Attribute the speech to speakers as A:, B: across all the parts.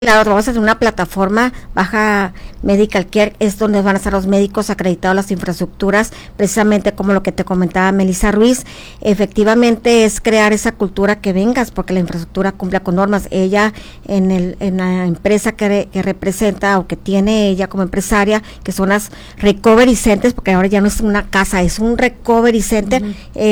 A: Claro, vamos a hacer una plataforma, Baja Medical Care, es donde van a estar los médicos acreditados, las infraestructuras, precisamente como lo que te comentaba Melissa Ruiz. Efectivamente es crear esa cultura que vengas, porque la infraestructura cumpla con normas. Ella en la empresa que representa o que tiene ella como empresaria, que son las Recovery Centers, porque ahora ya no es una casa, es un Recovery Center,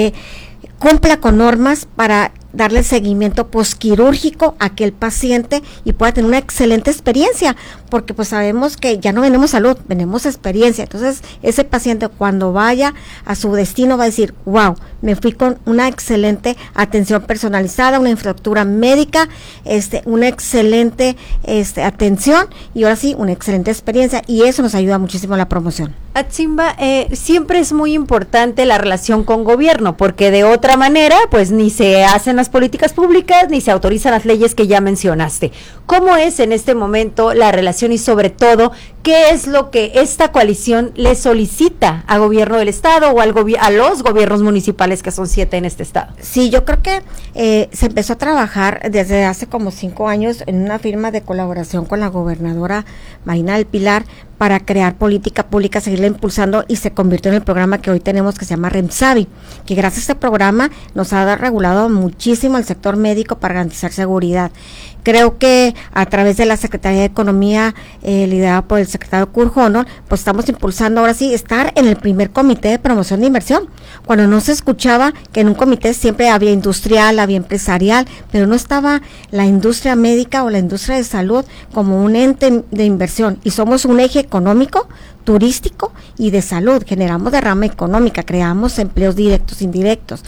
A: cumpla con normas para darle seguimiento posquirúrgico a aquel paciente y pueda tener una excelente experiencia, porque pues sabemos que ya no vendemos salud, vendemos experiencia. Entonces ese paciente cuando vaya a su destino va a decir, wow, me fui con una excelente atención personalizada, una infraestructura médica, una excelente atención y ahora sí, una excelente experiencia, y eso nos ayuda muchísimo a la promoción.
B: Atzimba, siempre es muy importante la relación con gobierno, porque de otra manera pues ni se hacen las políticas públicas ni se autorizan las leyes que ya mencionaste. ¿Cómo es en este momento la relación y sobre todo qué es lo que esta coalición le solicita al gobierno del estado o a los gobiernos municipales, que son 7 en este estado?
A: Sí, yo creo que se empezó a trabajar desde hace como 5 años en una firma de colaboración con la gobernadora Marina del Pilar para crear política pública, seguirla impulsando, y se convirtió en el programa que hoy tenemos, que se llama REMSAVI, que gracias a este programa nos ha regulado muchísimo el sector médico para garantizar seguridad. Creo que a través de la Secretaría de Economía, liderada por el secretario Kurt Honor, pues estamos impulsando ahora sí estar en el primer comité de promoción de inversión, cuando no se escuchaba que en un comité siempre había industrial, había empresarial, pero no estaba la industria médica o la industria de salud como un ente de inversión, y somos un eje económico, turístico y de salud. Generamos derrama económica, creamos empleos directos, indirectos.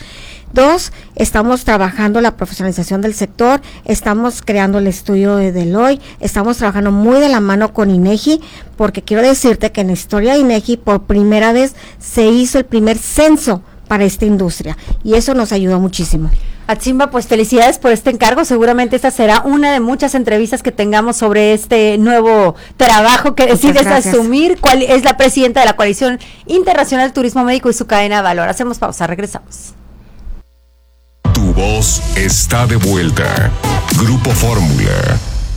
A: 2, estamos trabajando la profesionalización del sector, estamos creando el estudio de Deloitte, estamos trabajando muy de la mano con INEGI, porque quiero decirte que en la historia de INEGI por primera vez se hizo el primer censo para esta industria, y eso nos ayudó muchísimo.
B: Atzimba, pues felicidades por este encargo. Seguramente esta será una de muchas entrevistas que tengamos sobre este nuevo trabajo que decides asumir. ¿Cuál es la presidenta de la Coalición Internacional de Turismo Médico y su cadena de valor? Hacemos pausa, regresamos.
C: Tu voz está de vuelta. Grupo Fórmula.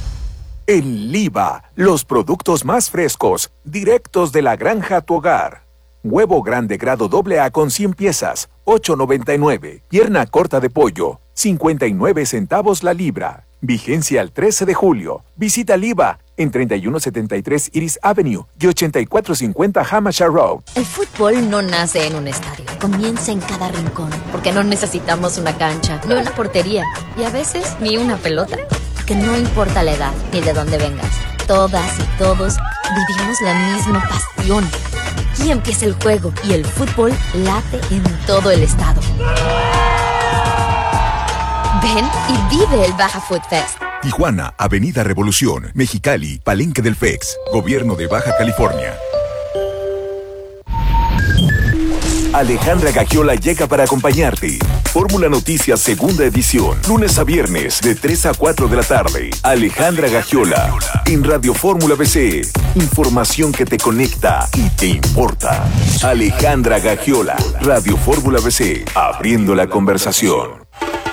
D: En Liva, los productos más frescos, directos de la granja a tu hogar. Huevo grande grado AA con 100 piezas, $8.99. Pierna corta de pollo, 59 centavos la libra. Vigencia al 13 de julio. Visita Liva en 3173 Iris Avenue y 8450 Hampshire Road.
E: El fútbol no nace en un estadio, comienza en cada rincón, porque no necesitamos una cancha, ni una portería, y a veces ni una pelota, porque no importa la edad ni de dónde vengas, todas y todos vivimos la misma pasión. Aquí empieza el juego y el fútbol late en todo el estado. Ven y vive el Baja Food Fest.
C: Tijuana, Avenida Revolución, Mexicali, Palenque del FEX, Gobierno de Baja California.
D: Alejandra Gagiola llega para acompañarte. Fórmula Noticias, segunda edición, lunes a viernes, de 3 a 4 de la tarde. Alejandra Gagiola, en Radio Fórmula BC. Información que te conecta y te importa. Alejandra Gagiola, Radio Fórmula BC, abriendo la conversación.